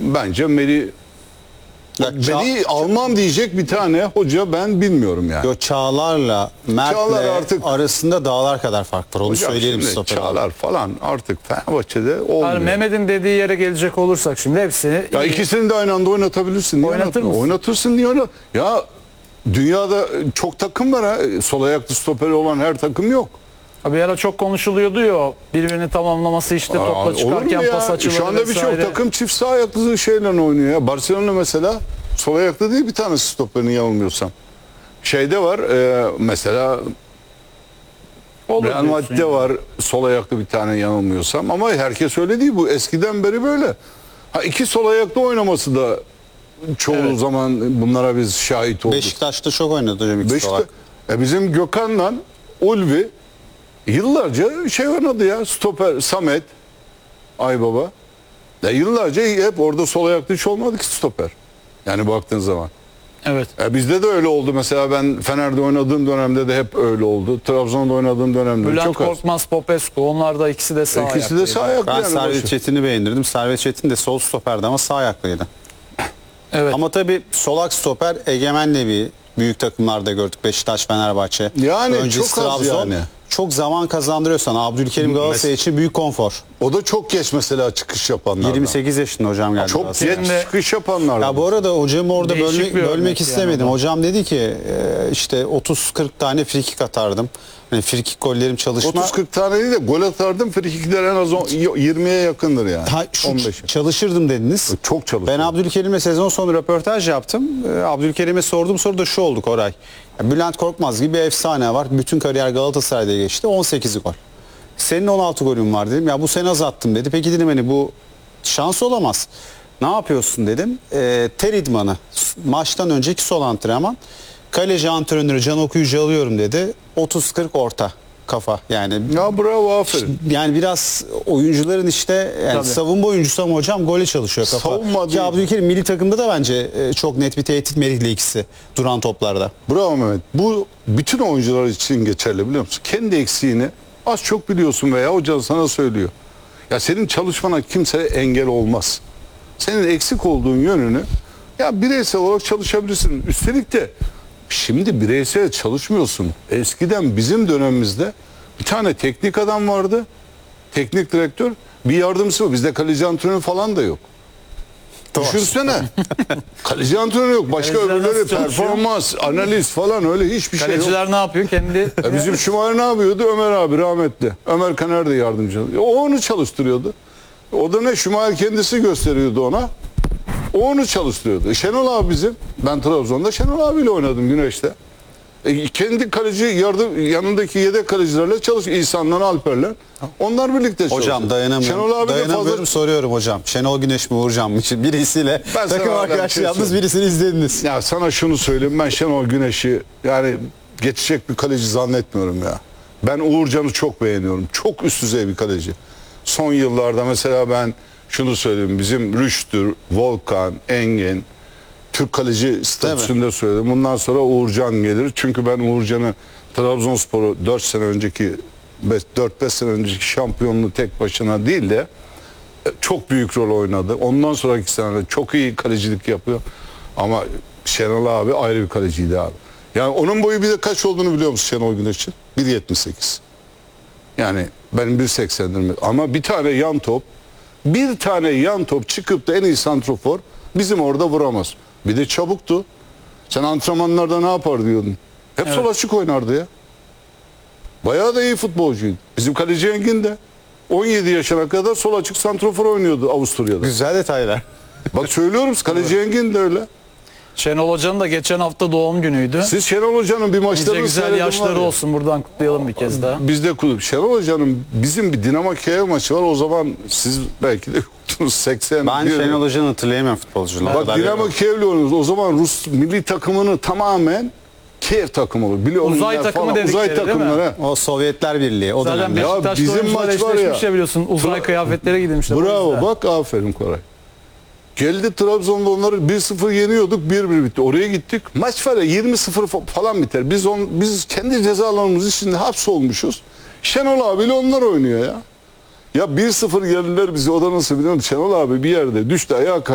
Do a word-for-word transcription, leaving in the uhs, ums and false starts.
bence Meri beni almam diyecek bir tane hoca ben bilmiyorum yani. Yo, Çağlar'la Mert'le artık arasında dağlar kadar fark var. Onu hocam söyleyelim şimdi stoper. Çağlar falan artık Fenerbahçe'de olmuyor. Yani Mehmet'in dediği yere gelecek olursak şimdi hepsini... Ya ikisini de aynı anda oynatabilirsin. Niye Oynatır mısın? Oynatırsın niye oynat? Ya dünyada çok takım var ha. Sol ayaklı stoperi olan her takım yok. Bir ara çok konuşuluyordu ya, birbirini tamamlaması işte topla Aa, çıkarken pas açıları Şu anda birçok vesaire. takım çift sağ ayaklı şeyle oynuyor ya. Barcelona mesela sol ayaklı değil bir tanesi stoperini yanılmıyorsam. Şeyde var e, mesela Olur Real diyorsun Madrid'de yani. var sol ayaklı bir tane yanılmıyorsam ama herkes öyle değil, bu eskiden beri böyle. Ha, iki sol ayaklı oynaması da çoğu Evet. zaman bunlara biz şahit olduk. Beşiktaş'ta çok oynadı hocam ikisi Beşiktaş, olarak. e bizim Gökhan'la Ulvi yıllarca şey oynadı ya, stoper Samet Aybaba. Ya yıllarca hep orada sol ayaklı hiç olmadı ki stoper. Yani baktığın zaman. Evet. E bizde de öyle oldu. Mesela ben Fener'de oynadığım dönemde de hep öyle oldu. Trabzon'da oynadığım dönemde Bülent çok az. Korkmaz, Popescu, onlar da ikisi de sağ İkisi de ayaklıydı. sağ ayaklı Ben yani. Servet başı. Çetin'i beğendirdim. Servet Çetin de sol stoperdi ama sağ ayaklıydı. Evet. Ama tabii solak stoper Egemen Nebi büyük takımlarda gördük. Beşiktaş, Fenerbahçe. Yani Öncesi çok az Trabzon. yani. Çok zaman kazandırıyor sana. Abdülkerim Galatasaray için büyük konfor. O da çok geç mesela çıkış yapanlardan. yirmi sekiz yaşında hocam geldi. Çok Galatasaray'a. geç de- çıkış yapanlardan. Ya bu arada hocamı orada Değişik bölmek, bir örnek bölmek yani istemedim. o da. Hocam dedi ki e, işte otuz kırk tane frikik atardım. Hani frikik gollerim çalışma. otuz kırk tane değil de gol atardım. Frikikler en az on- yirmiye yakındır yani. Ta- şu on beşe. çalışırdım dediniz. Çok çalışıyor. Ben Abdülkerim'e sezon sonu röportaj yaptım. Ee, Abdülkerim'e sorduğum soru da şu oldu Koray. Ya Bülent Korkmaz gibi bir efsane var. Bütün kariyer Galatasaray'da geçti. on sekiz gol. Senin on altı golün var dedim. Ya bu sene az attım dedi. Peki dedim hani bu şans olamaz. Ne yapıyorsun dedim. Ee, ter idmanı. Maçtan önceki sol antrenman. Kaleci antrenörü Can Okuyucu alıyorum dedi. otuz kırk orta kafa yani. Ya bravo, aferin. Yani biraz oyuncuların işte yani Tabii. savunma oyuncusu ama hocam gole çalışıyor kafa. Savunma Ki değil. Abdülkerim milli takımda da bence e, çok net bir tehdit Merih'le ikisi duran toplarda. Bravo Mehmet. Bu bütün oyuncular için geçerli, biliyor musun? Kendi eksiğini az çok biliyorsun veya hocan sana söylüyor. Ya senin çalışmana kimse engel olmaz. Senin eksik olduğun yönünü ya bireysel olarak çalışabilirsin. Üstelik de şimdi bireysel çalışmıyorsun. Eskiden bizim dönemimizde bir tane teknik adam vardı. Teknik direktör. Bir yardımcısı var. Bizde kaleci antrenörü falan da yok. Düşünsene. Kaleci antrenörü yok. Başka Kaleciler öbürleri nasıl çalışıyor? performans, analiz falan öyle hiçbir şey yok. Kaleciler ne yapıyor? Kendi E bizim Şumayr ne yapıyordu? Ömer abi rahmetli. Ömer Kaner de yardımcı. O onu çalıştırıyordu. O da ne? Şumayr kendisi gösteriyordu ona. O onu çalıştırıyordu. E Şenol abi bizim. Ben Trabzon'da Şenol abiyle oynadım Güneş'te. E kendi kaleci yardım yanındaki yedek kalecilerle çalışıyor. İhsan'la Alper'le. Onlar birlikte çalışıyor. Hocam dayanamıyorum. Şenol abi de dayanamıyorum fazla... soruyorum hocam. Şenol Güneş mi Uğurcan mı? Şimdi birisiyle Ben sana takım hala bir arkadaşı şey yalnız söyleyeyim. birisini izlediniz. Ya sana şunu söyleyeyim, ben Şenol Güneş'i yani geçecek bir kaleci zannetmiyorum ya. Ben Uğurcan'ı çok beğeniyorum. Çok üst düzey bir kaleci. Son yıllarda mesela ben şunu söyleyeyim, bizim Rüştür, Volkan, Engin, Türk kaleci statüsünde söyledim. Bundan sonra Uğurcan gelir. Çünkü ben Uğurcan'ı Trabzonspor'u dört sene önceki dört beş sene önceki şampiyonluğu tek başına değil de çok büyük rol oynadı. Ondan sonraki senede çok iyi kalecilik yapıyor. Ama Şenol abi ayrı bir kaleciydi abi. Yani onun boyu bir de kaç olduğunu biliyor musun Şenol Güneş'in? bir yetmiş sekiz. Yani benim bir seksendir. Ama bir tane yan top, bir tane yan top çıkıp da en iyi santrofor bizim orada vuramaz. Bir de çabuktu. Sen antrenmanlarda ne yapar diyordun? Hep Evet. sol açık oynardı ya. Bayağı da iyi futbolcuydu. Bizim kaleci Engin de on yedi yaşına kadar sol açık santrofor oynuyordu Avusturya'da. Güzel detaylar. Bak söylüyorum, kaleci Engin de öyle. Şenol Hoca'nın da geçen hafta doğum günüydü. Siz Şenol Hoca'nın bir Nice maçlarını güzel seyredin var yaşları ya. olsun, buradan kutlayalım bir kez daha. Bizde kulüp. Şenol Hoca'nın bizim bir Dinamo Kiev maçı var. O zaman siz belki de yoktunuz, seksen. Ben bir- Şenol Hoca'nı hatırlayamıyorum futbolculuğunu. Bak Dinamo Kiev'le oynuyoruz. O zaman Rus milli takımını tamamen Kiev takımı. Biliyor Uzay onlar takımı falan. dedikleri, Uzay değil mi? takımlar ha. O Sovyetler Birliği o Zaten dönemde. Ya Beşiktaş'ta bizim oyuncular maç var eşleşmiş ya. ya biliyorsun. Uzay Tra- kıyafetlere giymişler. o Bravo, yüzden. bak aferin Koray. Geldi Trabzon'da onları bir sıfır yeniyorduk, bir bir bitti. Oraya gittik. Maç var ya yirmi sıfır falan biter. Biz on, biz kendi cezalarımız içinde hapsolmuşuz. Şenol abiyle onlar oynuyor ya. Ya bir sıfır geldiler bizi, o da nasıl biliyor musun? Şenol abi bir yerde düştü, ayağa kaydı.